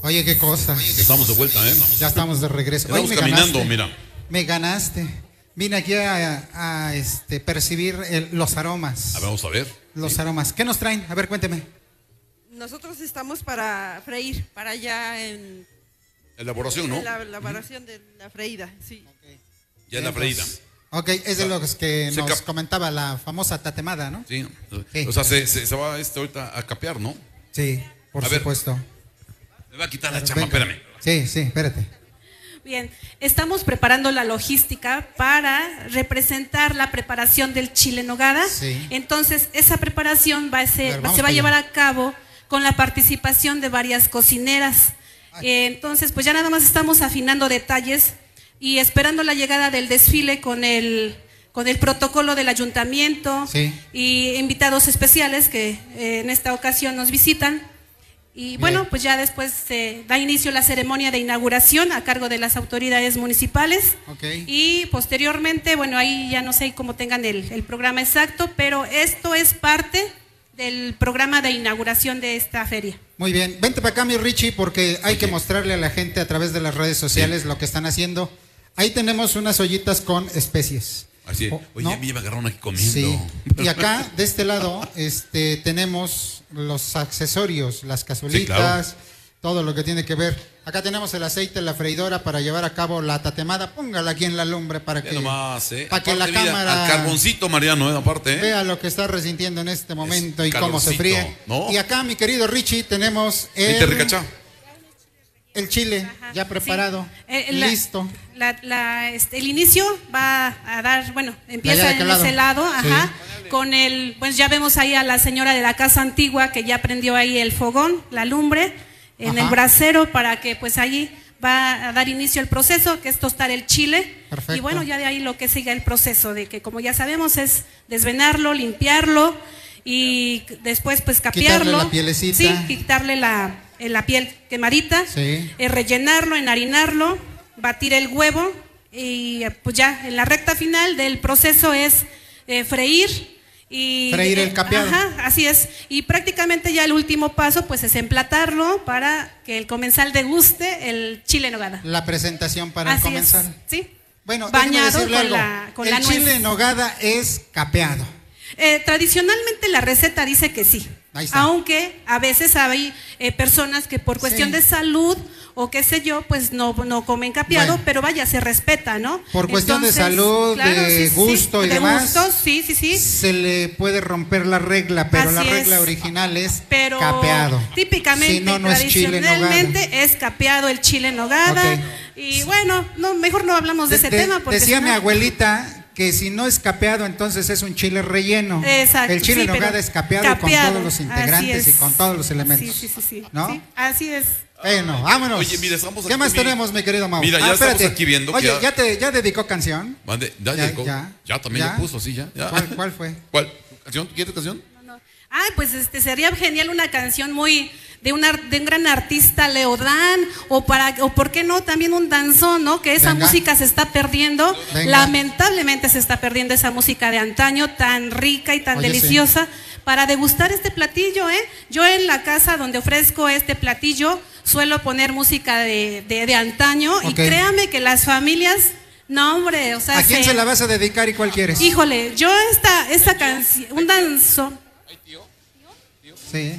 Oye, qué cosa. Estamos de vuelta, ¿eh? Ya estamos de regreso. Estamos Oye, caminando, mira. Me ganaste. Vine aquí a percibir los aromas. A ver, vamos a ver. Los aromas. ¿Qué nos traen? A ver, cuénteme. Nosotros estamos para freír, para ya en Elaboración, ¿no? la elaboración de la freída, sí. Ya en la freída. Ok, es de los que nos comentaba la famosa tatemada, ¿no? Sí. Sí. O sea, se va ahorita a capear, ¿no? Sí, por supuesto. Me va a quitar la chama, espérame. Sí, espérate. Bien, estamos preparando la logística para representar la preparación del chile en nogada. Sí. Entonces, esa preparación se va a allá. llevar a cabo con la participación de varias cocineras. Entonces, pues ya nada más estamos afinando detalles y esperando la llegada del desfile con el protocolo del ayuntamiento. Sí. Y invitados especiales que en esta ocasión nos visitan. Y bueno, pues ya después se da inicio la ceremonia de inauguración a cargo de las autoridades municipales. Okay. Y posteriormente, bueno, ahí ya no sé cómo tengan el programa exacto, pero esto es parte del programa de inauguración de esta feria. Muy bien, vente para acá, mi Richie, porque hay que mostrarle a la gente a través de las redes sociales lo que están haciendo. Ahí tenemos unas ollitas con especies. Así es. Oye, ¿no? me iba a agarrar aquí comiendo. Sí. Y acá, de este lado, tenemos los accesorios, las cazuelitas, Sí, claro. todo lo que tiene que ver. Acá tenemos el aceite, la freidora para llevar a cabo la tatemada. Póngala aquí en la lumbre para que, nomás, para que la Aparte, mira, cámara al carboncito, Mariano, aparte, vea lo que está resintiendo en este momento y cómo se calorcito, fríe. ¿no? Y acá, mi querido Richie, tenemos ¿Viste, Ricachá? el chile ya preparado, listo. El inicio va a dar, bueno, empieza ¿De en lado? ese lado, Sí. con pues ya vemos ahí a la señora de la casa antigua que ya prendió ahí el fogón, la lumbre, en el brasero para que pues ahí va a dar inicio el proceso, que es tostar el chile. Perfecto. Y bueno, ya de ahí lo que sigue el proceso, de que como ya sabemos es desvenarlo, limpiarlo y después pues capearlo. Quitarle la pielecita. Sí, quitarle la piel quemadita, Sí. rellenarlo, enharinarlo, batir el huevo y pues ya en la recta final del proceso es freír. Freír el capeado. Ajá, así es. Y prácticamente ya el último paso pues es emplatarlo para que el comensal deguste el chile en nogada. La presentación para el Así comensal. es, sí. Bueno, déjeme bañado decirle con algo. la El nuez. chile en nogada es capeado. Tradicionalmente la receta dice que sí, Ahí está. aunque a veces hay personas que por cuestión Sí. de salud o qué sé yo, pues no comen capeado, Bueno. pero vaya, se respeta, ¿no? Por cuestión de salud, de gusto y de demás, gustos, sí. Se le puede romper la regla, pero Así la es. regla original es Pero capeado. típicamente, Si no, no es chile en nogada. tradicionalmente es capeado el chile en nogada. Ok. Y bueno, mejor no hablamos de ese tema. Porque decía si no- mi abuelita que si no es capeado, entonces es un chile relleno. Exacto, El chile en sí, pero nogada es capeado con todos los integrantes así y es. con todos los elementos. Sí. ¿No? Sí, así es. Bueno, vámonos. Oye, mira, estamos ¿Qué aquí, más mira. tenemos, mi querido Mau? Mira, ya estamos espérate. aquí viendo Oye, que ¿ya dedicó canción? Mande, ya también ya. le puso, sí, ya. ¿Cuál fue? ¿Cuál? ¿Canción? ¿Quieres canción? Pues sería genial una canción muy de un gran artista, Leodán, o por qué no también un danzón, ¿no? Que esa Venga. música se está perdiendo. Venga. Lamentablemente se está perdiendo esa música de antaño tan rica y tan Oye, deliciosa para degustar este platillo, ¿eh? Yo en la casa donde ofrezco este platillo suelo poner música de antaño y Ok. créame que las familias, no hombre, o sea, ¿A quién se la vas a dedicar y cuál quieres? híjole, yo esta canción, un danzón. Sí.